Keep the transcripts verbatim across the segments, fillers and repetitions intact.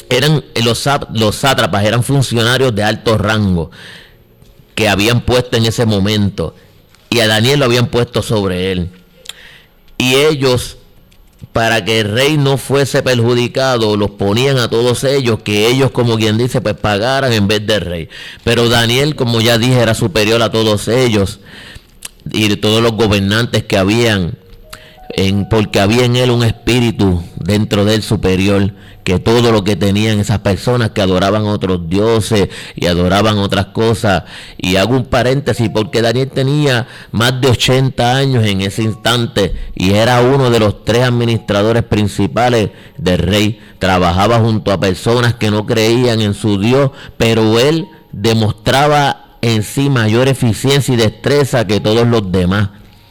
eran los, los sátrapas, eran funcionarios de alto rango que habían puesto en ese momento, y a Daniel lo habían puesto sobre él. Y ellos, para que el rey no fuese perjudicado, los ponían a todos ellos, que ellos, como quien dice, pues pagaran en vez del rey. Pero Daniel, como ya dije, era superior a todos ellos y de todos los gobernantes que habían, en, porque había en él un espíritu dentro de él superior, que todo lo que tenían esas personas que adoraban a otros dioses y adoraban otras cosas. Y hago un paréntesis porque Daniel tenía más de ochenta años en ese instante y era uno de los tres administradores principales del rey. Trabajaba junto a personas que no creían en su Dios, pero él demostraba en sí mayor eficiencia y destreza que todos los demás.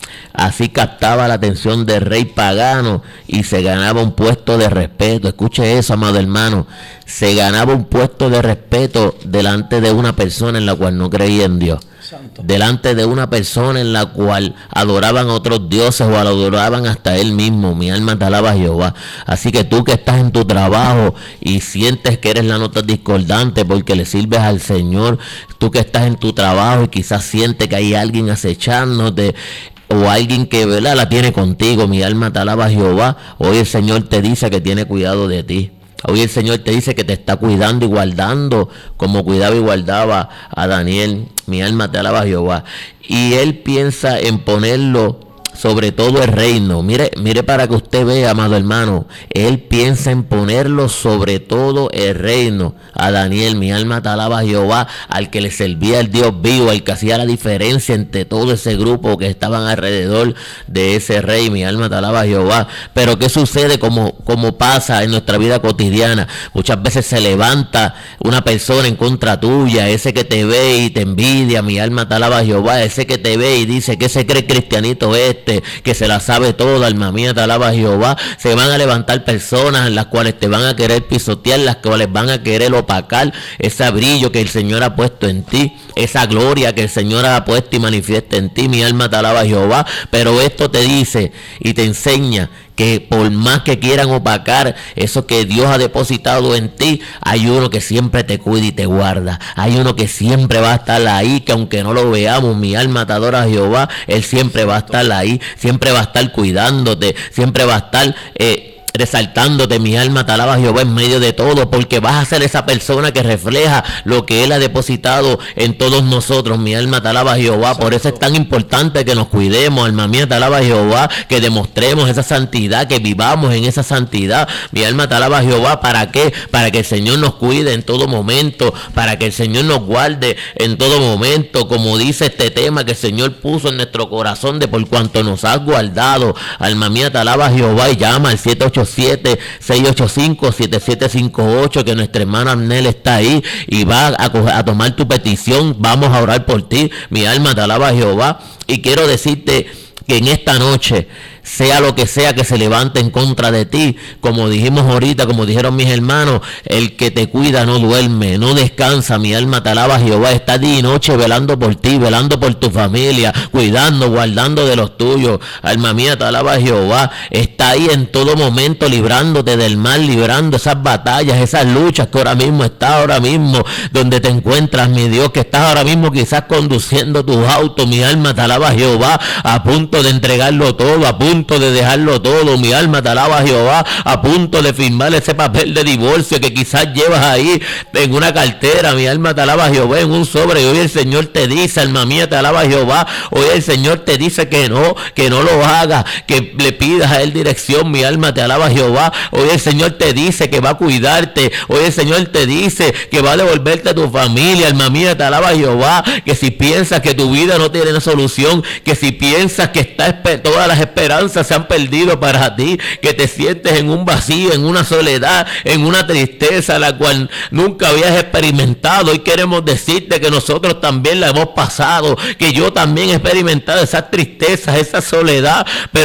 Así captaba la atención del rey pagano y se ganaba un puesto de respeto. Escuche eso, amado hermano. Se ganaba un puesto de respeto delante de una persona en la cual no creía en Dios. Santo. Delante de una persona en la cual adoraban a otros dioses o adoraban hasta él mismo. Mi alma te alaba a Jehová. Así que tú que estás en tu trabajo y sientes que eres la nota discordante porque le sirves al Señor, tú que estás en tu trabajo y quizás sientes que hay alguien acechándote, o alguien que, ¿verdad?, la tiene contigo, mi alma te alaba a Jehová. Hoy el Señor te dice que tiene cuidado de ti. Hoy el Señor te dice que te está cuidando y guardando como cuidaba y guardaba a Daniel. Mi alma te alaba a Jehová. Y él piensa en ponerlo sobre todo el reino. Mire, mire para que usted vea, amado hermano, él piensa en ponerlo sobre todo el reino. A Daniel, mi alma te alaba a Jehová, al que le servía el Dios vivo, al que hacía la diferencia entre todo ese grupo que estaban alrededor de ese rey. Mi alma te alaba a Jehová. Pero ¿qué sucede? Como, como pasa en nuestra vida cotidiana, muchas veces se levanta una persona en contra tuya, ese que te ve y te envidia. Mi alma te alaba a Jehová. Ese que te ve y dice que se cree cristianito este, que se la sabe toda, alma mía te alaba a Jehová. Se van a levantar personas en las cuales te van a querer pisotear, las cuales van a querer opacar ese brillo que el Señor ha puesto en ti, esa gloria que el Señor ha puesto y manifiesta en ti. Mi alma te alaba a Jehová. Pero esto te dice y te enseña que por más que quieran opacar eso que Dios ha depositado en ti, hay uno que siempre te cuida y te guarda. Hay uno que siempre va a estar ahí, que aunque no lo veamos, mi alma te adora a Jehová, Él siempre va a estar ahí, siempre va a estar cuidándote, siempre va a estar eh, resaltándote. Mi alma te alaba a Jehová en medio de todo, porque vas a ser esa persona que refleja lo que Él ha depositado en todos nosotros. Mi alma te alaba a Jehová. Por eso es tan importante que nos cuidemos, alma mía te alaba a Jehová, que demostremos esa santidad, que vivamos en esa santidad. Mi alma te alaba a Jehová. ¿Para qué? Para que el Señor nos cuide en todo momento, para que el Señor nos guarde en todo momento, como dice este tema que el Señor puso en nuestro corazón, de por cuanto nos has guardado. Alma mía te alaba a Jehová. Y llama al siete ocho siete, seis ocho cinco, siete siete cinco ocho, que nuestra hermana Amnel está ahí y va a, a tomar tu petición. Vamos a orar por ti. Mi alma te alaba a Jehová. Y quiero decirte que en esta noche, sea lo que sea que se levante en contra de ti, como dijimos ahorita, como dijeron mis hermanos, el que te cuida no duerme, no descansa. Mi alma te alaba a Jehová. Está día y noche velando por ti, velando por tu familia, cuidando, guardando de los tuyos. Alma mía te alaba a Jehová. Está ahí en todo momento librándote del mal, librando esas batallas, esas luchas que ahora mismo está ahora mismo donde te encuentras, mi Dios, que estás ahora mismo quizás conduciendo tus autos. Mi alma te alaba a Jehová, a punto de entregarlo todo, a punto de dejarlo todo. Mi alma te alaba a Jehová, a punto de firmar ese papel de divorcio que quizás llevas ahí en una cartera. Mi alma te alaba a Jehová, en un sobre. Y hoy el Señor te dice, alma mía te alaba a Jehová, hoy el Señor te dice que no, que no lo hagas, que le pidas a Él dirección. Mi alma te alaba a Jehová. Hoy el Señor te dice que va a cuidarte. Hoy el Señor te dice que va a devolverte a tu familia. Alma mía te alaba a Jehová. Que si piensas que tu vida no tiene solución, que si piensas que está, todas las esperanzas se han perdido para ti, que te sientes en un vacío, en una soledad, en una tristeza la cual nunca habías experimentado, hoy queremos decirte que nosotros también la hemos pasado, que yo también he experimentado esas tristezas, esa soledad, pero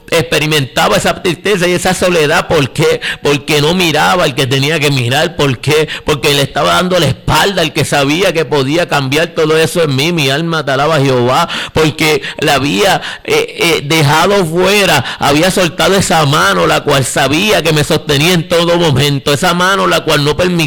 experimentaba esa tristeza y esa soledad. ¿Por qué? Porque no miraba al que tenía que mirar. ¿Por qué? Porque le estaba dando la espalda al que sabía que podía cambiar todo eso en mí. Mi alma te alaba a Jehová, porque la había eh, eh, dejado fuera, había soltado esa mano la cual sabía que me sostenía en todo momento, esa mano la cual no permitía